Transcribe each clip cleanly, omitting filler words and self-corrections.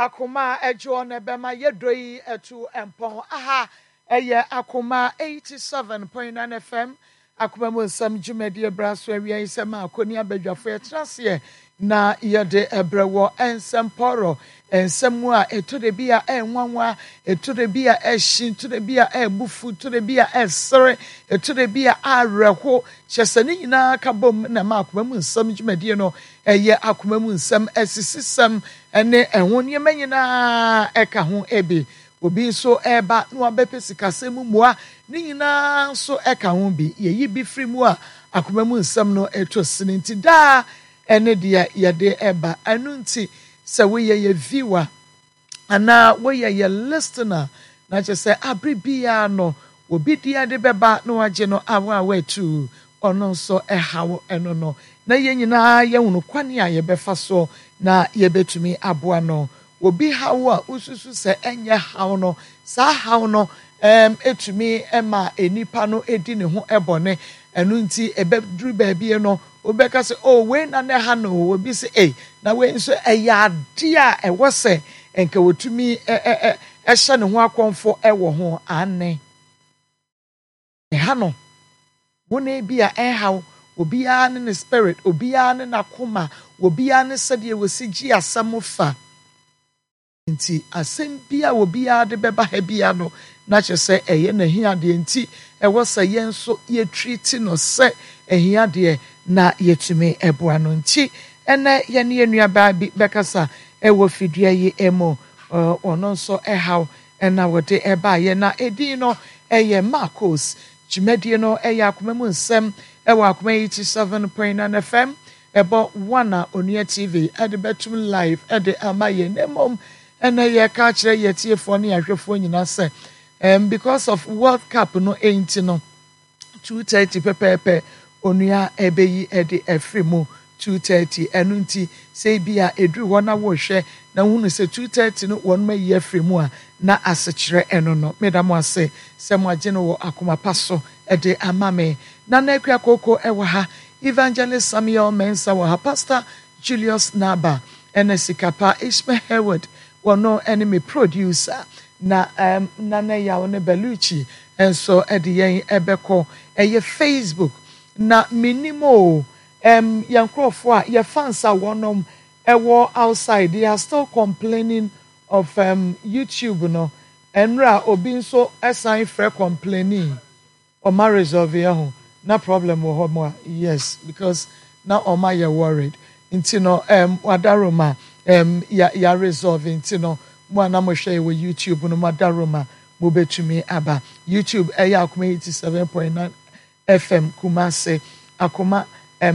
akoma ejo ne bema yedoi etu empon aha eye akoma 87.9 FM akoma mo nsam dwumadi braso awia isema akoni abadwafo etrase na yede ebrewo ensemporo ensemu a etode bia enwanwa etode bia ehyin etode bia ebufu etode bia esere etode bia areho kyesane nyina kabom na ma akoma mo nsam dwumadi no eye akoma mo nsam esisisem ene ehonye manyina eka ho ebe obi so eba no abepesi kasemu mua ni nyina so eka ho bi yeyi bi firi mu a akoma mu nsam no etosini nti da ene dia yede eba anu nti se we ye viewer ana we ye listener na che se abribia no obi dia de beba no age no awa wetu ono so ehawo eno no na ye nyina ye hunu kwane a ye befa so na ye betumi aboa no obi hawo a ususu se enye hawo no sa hawo no etumi ema enipa no edi ne ho ebone enu nti ebeduru ba bie no obeka se oh we na ne ha no obi se na we nso eyade a ewo se enka wotumi ehye ne ho akonfo ewo ho ane ha no wona bia hawo obi a ne spirit obi a ne nakoma obi a ne sede wosigi asam fa nti asem bia obi a de beba ha bia no na che se eye na hia de nti ewo se yen so ye treat no se ehia de na yetumi eboa no nti ene ye ne enua ba bi bekasa ewo fidua yi emo ono so ehaw ena wote eba ye na edi no eye Marcos Jimedie no eye akoma mu nsem ewo akoma 87.9 FM ebo wana onua TV ade betum live ade amaye nemom ena ye ka kire ye tiefo ne ahwefo nyina se because of World Cup no ain't no 2:30 pepepe onua ebeyi ede efrimu 2:30 enu nti sei bia edru wona wo hwe na hunu se 2:30 no won ma ye efrimu a na asechire eno no medamo ase se mo age no wo akoma paso ede amame na na akwa koko ewa ha Evangelist Samuel Mensa wa ha Pastor Julius Naba enesikapa Ishmael Howard wono enemy producer na na ya one Beluchi enso ede yen ebeko eye Facebook na minimo yankrofo a ye fans a wonom ewo outside they are still complaining of YouTube no enra obi nso assign free complaining o ma resolve ya ho na problem wo ho mo yes because now oma ye worried nti no wadaroma ya resolve nti no mo na mo hwe we YouTube no madaroma mo betumi aba YouTube eya akoma 87.9 FM Kumase akoma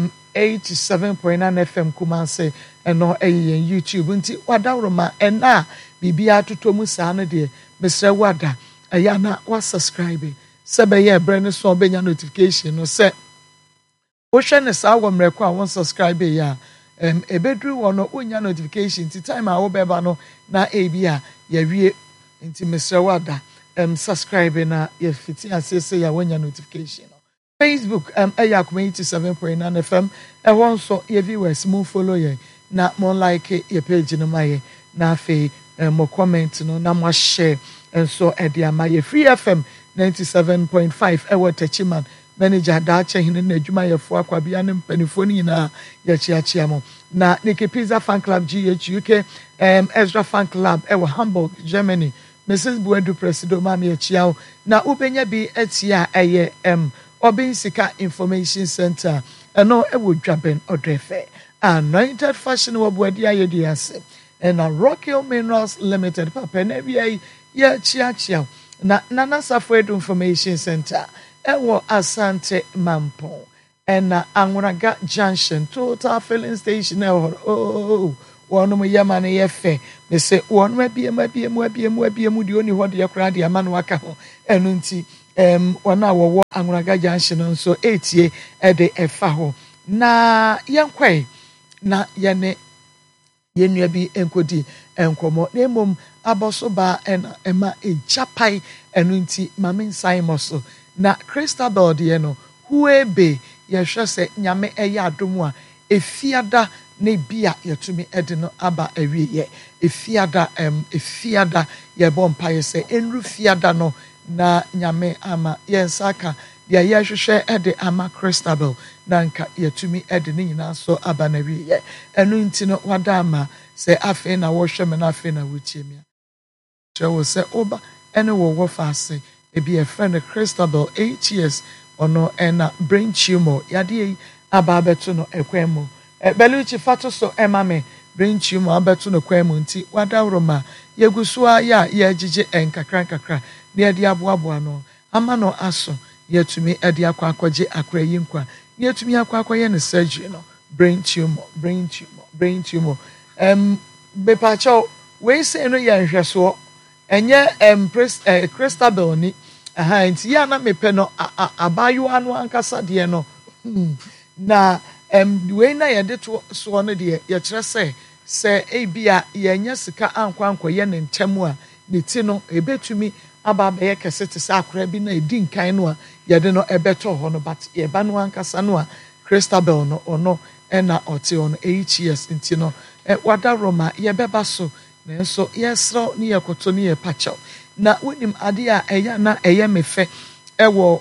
87.9 FM Kumase eno eyen YouTube nti wadaroma ena bibia totomu saa no de mesre wada eya na wa subscribe sebe ye brand so benya notification no se wo hwe ne saa wo mreko a won subscribe ya ebedru wono onya notification ti time a wo beba no na ebia ya wie nti mesre wada subscribe na ye fiti asese ya wonya notification no. Facebook eya akoma 87.9 FM won so ye viewers mo follow ye na mo like ye page no maye na afi mo comment no na mo share enso ede amaye Free FM 97.5 ewo Techiman manager da chehine na adwuma yefo akwabia ne mpanifo ni na ya chiachia mo na Nike Pizza Fan Club GH UK Ezra Fan Club ewo Hamburg Germany Mrs. Buedu Presido mami achiao na ubenya bi etia eye Obinsika Information Center eno ewo dwaben odrefe Anointed Fashion wabwadi ayediase ena Rock Hill Minerals Limited papa na bia ye chiachia na Nana Safwedu Information Center ewo Asante Mampo ena Angunaga Junction Total Filling Station wono mo yama ne yefe me se wono mabiem di oni hode yakra de ama no aka ho enu nti wona wo Angunaga Junction nso etie ede efa ho na yenkwai na yene yenua bi enkodi enkomo na emom aboso ba ema ejapai enu nti mame nsan moso na Christabel de no huebe ye hwese nyame eya adomu a efiada ne bia yɛtumi ɛde no aba awie efiada yɛbɔ mpaeɛ sɛ enru fiada no na nyame ama yɛnsaka deɛ yɛhwehwɛ ɛde ama Christabel na nka yɛtumi ɛde ne nyinaa so aba na awie ɛno nti no wada ama sɛ afei na wɔhwɛ me na afei na wɔtie me kyerɛ wo sɛ oba ɛne wɔwɔ faase ebi yɛfrɛ no Christabel 8 years ɔno ɛna brain tumor yadeɛ yi aba abɛto no ɛkwan mu Beluchi fato so ɛma me brain tumor abɛto no kwan mu nti wadaworo ma yɛgu so a yɛgyegye nkakra na yɛde aboaboa no ama no aso yɛtumi ɛde akɔgye akora yi nkwa yɛtumi akɔyɛ no surgery no brain tumor bepacho we say no yɛ nhwɛsoɔ ɛnyɛ Christabel ni nti ya na mepɛ no abayewa no ankasa deɛ no na we na yɛde to soɔ no deɛ yɛkyerɛ sɛ ebia yɛnyɛ sika ankɔyɛ ne ntɛm a ne ti no ebetumi aba abɛyɛ kɛse te sɛ akora bi na edi nkan no a yɛde no ɛbɛtɔ hɔ no but yɛba no ankasa no a Christabel no ɔno ɛna ɔte hɔ no 8 years nti no wada roma yɛbɛba so nanso yɛsrɛ ne yɛkoto ne yɛpakyɛw na wonim ade a ɛyɛ na ɛyɛ me fɛ ɛwɔ